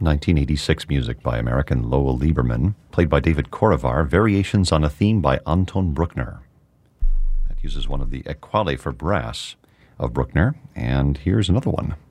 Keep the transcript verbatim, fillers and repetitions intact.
nineteen eighty-six music by American Lowell Lieberman, played by David Korovar, variations on a theme by Anton Bruckner. That uses one of the Equale for brass of Bruckner, and here's another one.